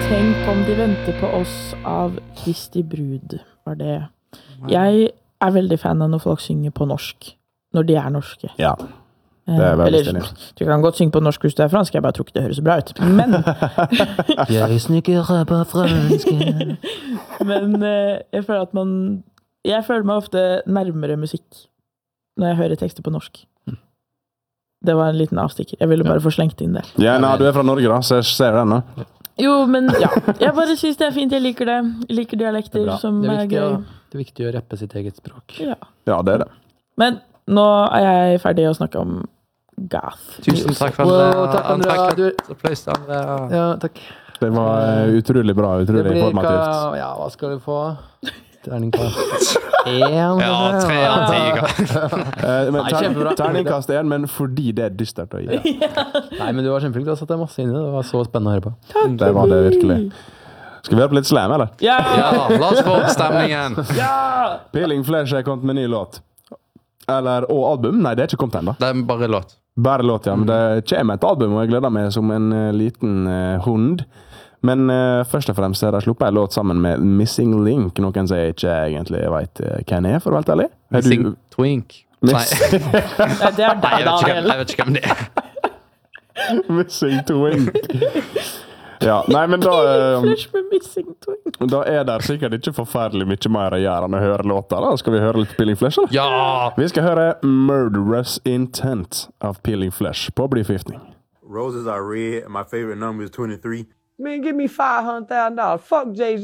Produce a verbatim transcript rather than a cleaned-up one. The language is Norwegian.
Tenk om de venter på oss av Kristi brud, var det. Jeg er veldig fan av når folk synger på norsk, når de er norske. Ja, det er veldig Eller, stilig. du kan godt synge på norsk hvis du er fransk, jeg bare tror ikke det høres så bra ut. Men, Jeg snikker på fransk. men eh, jeg føler at man, jeg føler meg ofte nærmere musikk når jeg hører tekster på norsk. Det var en liten avstikker. Jeg ville bare få slengt inn det. Ja, nei, du er fra Norge da, så jeg ser den da. Jo, men ja, jeg bare synes det er fint, jeg liker det. Jeg liker dialekter Det er bra. som Det er er, viktig, gøy. å, det er viktig å rappe sitt eget språk. Ja. Ja, det er det. Men nå er jeg ferdig å snakke om goth. Tusen takk for Wow, det. takk, Andrea. Takk, Du- applaus til Andrea. Ja, takk. Det var eh, utrolig bra, Det utrolig blir informativt. hva, ja, hva skal vi få? Terningkast én. Ja, tre av ti. Eh, men Nei, ter kjempebra. terningkast én, men fordi det er dystert å gi. Nei, men du var kjempeflink. Du har satt deg masse inn i det. Det var så spennende å høre på. Det var det virkelig. Skal vi høre på litt slam, eller? Ja! Ja, la oss få opp stemningen. Ja! Peeling Flesh er kommet med ny låt. Eller, og album? Nei, det er ikke kommet ennå. Det er bare låt. Bare låt, ja. Men det kommer et album, og jeg gleder meg som en uh, liten uh, hund. Men uh, først og fremst er det sluppet en låt sammen med Missing Link, noen som jeg ikke egentlig vet uh, hvem er, for å være helt ærlig. Er du- Sing Twink. Nei, Miss Nei, det er Nei deg, jeg, vet ikke, hvem- Daniel. jeg vet ikke hvem det er. Missing Twink. Ja, nei, men da, uh, Flash med Missing Twin. da er det sikkert ikke forferdelig mye mer å gjøre enn å høre låta. Da skal vi høre litt Peeling Flesh, eller? Ja! Vi skal høre Murderous Intent av Peeling Flesh på Blyforgiftning. Roses are red. My favorite number is twenty-three. Man, give me five hundred thousand dollars. Fuck Jay-Z.